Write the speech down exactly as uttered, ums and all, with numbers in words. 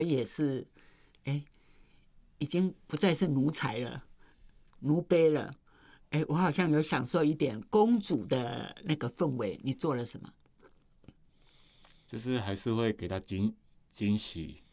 也是，哎，已经不再是奴才了，奴婢了。哎，我好像有享受一点公主的那个氛围。你做了什么？ 就是还是会给他惊惊喜，